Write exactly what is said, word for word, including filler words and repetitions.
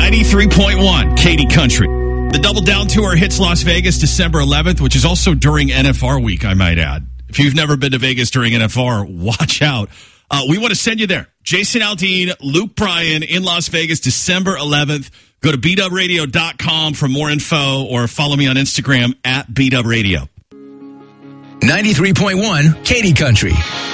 ninety-three point one, Katy Country. The Double Down Tour hits Las Vegas December eleventh, which is also during N F R week, I might add. If you've never been to Vegas during N F R, watch out. Uh, we want to send you there. Jason Aldean, Luke Bryan in Las Vegas December eleventh. Go to b dub radio dot com for more info or follow me on Instagram at b dub radio. ninety-three point one, Katy Country.